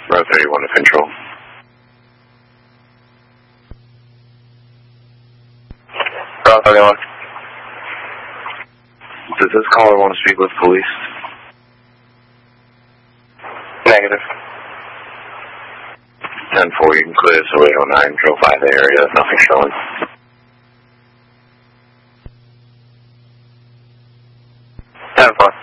Row 31 to control. Row 31. Does this caller want to speak with police? Negative. 10-4, you can clear this 0809, drove by the area, nothing showing. 10-4.